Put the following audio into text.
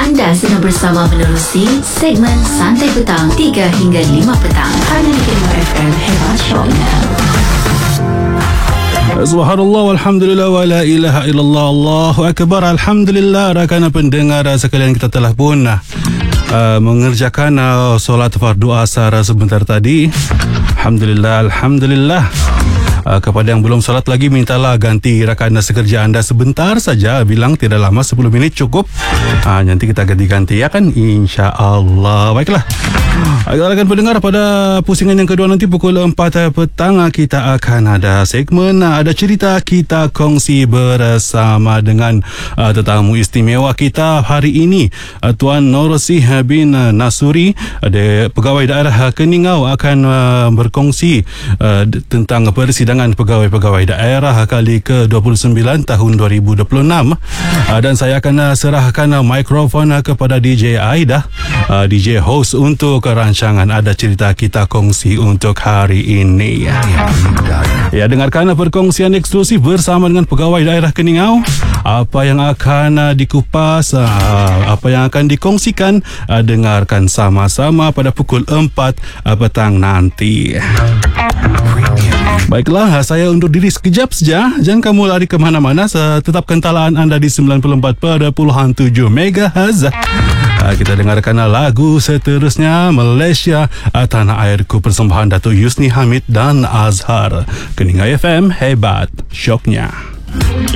Anda sedang bersama menerusi segmen Santai Petang 3 hingga 5 petang. Hanya di Keningau FM, hebat syoknya. Subhanallah walhamdulillah wa la ilaha illallah, Allahu akbar. Alhamdulillah, rakan pendengar sekalian, kita telah pun mengerjakan solat fardu asar sebentar tadi. Alhamdulillah. Kepada yang belum solat lagi, mintalah ganti rakan sekerja anda sebentar saja. Bilang tidak lama, 10 minit cukup. Nanti kita ganti-ganti ya kan, insya-Allah. Baiklah, rakan pendengar, pada pusingan yang kedua nanti pukul 4 petang kita akan ada segmen Ada Cerita, kita kongsi bersama dengan tetamu istimewa kita hari ini, Tuan Norsih bin Nasuri, pegawai daerah Keningau, akan berkongsi tentang persidangan pegawai-pegawai daerah kali ke-29 tahun 2026. Dan saya akan serahkan mikrofon kepada DJ Aida, DJ host untuk rancangan Ada Cerita, kita kongsi untuk hari ini. Ya, dengarkan perkongsian eksklusif bersama dengan pegawai daerah Keningau. Apa yang akan dikupas, apa yang akan dikongsikan, dengarkan sama-sama pada pukul 4 petang nanti. Baiklah, saya undur diri sekejap saja. Jangan kamu lari ke mana-mana. Tetap kentalaan anda di 94.7 MHz. Kita dengarkan lagu seterusnya, Malaysia, Tanah Airku, persembahan Datuk Yusni Hamid dan Azhar. Keningau FM, hebat syoknya.